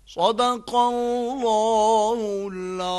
صدق الله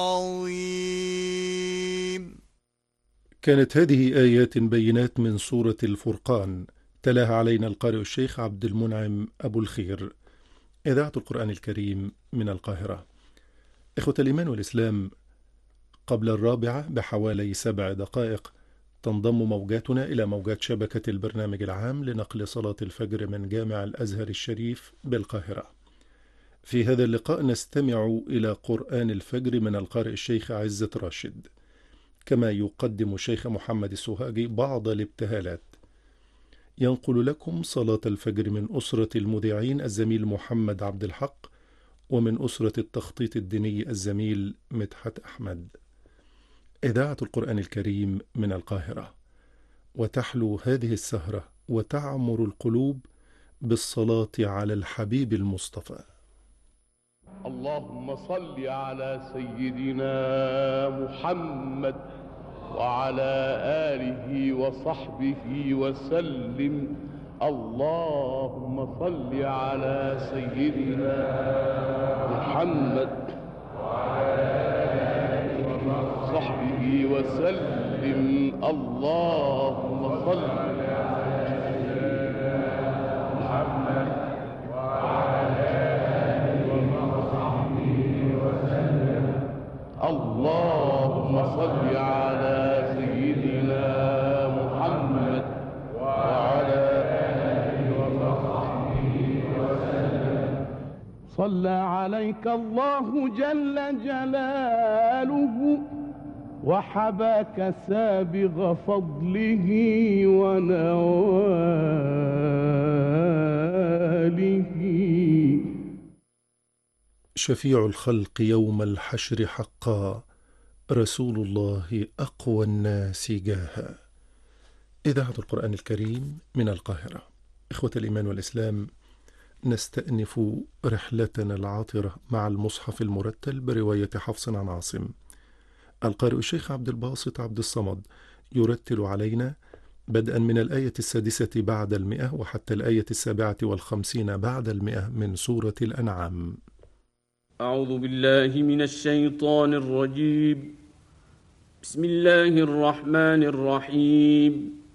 العظيم. كانت هذه آيات بينات من سورة الفرقان، تلاها علينا القارئ الشيخ عبد المنعم أبو الخير. إذاعة القرآن الكريم من القاهرة. إخوة الإيمان والإسلام، قبل 4 بحوالي 7 دقائق تنضم موجاتنا إلى موجات شبكة البرنامج العام لنقل صلاة الفجر من جامع الأزهر الشريف بالقاهرة. في هذا اللقاء نستمع إلى قرآن الفجر من القارئ الشيخ عزة راشد، كما يقدم الشيخ محمد السوهاجي بعض الابتهالات. ينقل لكم صلاة الفجر من أسرة المذيعين الزميل محمد عبد الحق، ومن أسرة التخطيط الديني الزميل مدحت أحمد. إذاعة القرآن الكريم من القاهرة. وتحلو هذه السهرة وتعمر القلوب بالصلاة على الحبيب المصطفى. اللهم صل على سيدنا محمد وعلى آله وصحبه وسلم. اللهم صل على سيدنا محمد وعلى آله وصحبه وسلم. اللهم صل على سيدنا محمد وعلى آله وصحبه وسلم. اللهم صل على سيدنا محمد وعلى آله وصحبه وسلم. صلى عليك الله جل جلاله وحباك سابغ فضله ونواله. شفيع الخلق يوم الحشر حقا، رسول الله أقوى الناس جاها. إذاعة القرآن الكريم من القاهرة. إخوة الإيمان والإسلام، نستأنف رحلتنا العاطرة مع المصحف المرتل برواية حفص عن عاصم. القارئ الشيخ عبد الباسط عبد الصمد يرتل علينا بدءا من الآية 6 بعد 100 وحتى الآية 57 بعد 100 من سورة الأنعام. أعوذ بالله من الشيطان الرجيم. بسم الله الرحمن الرحيم.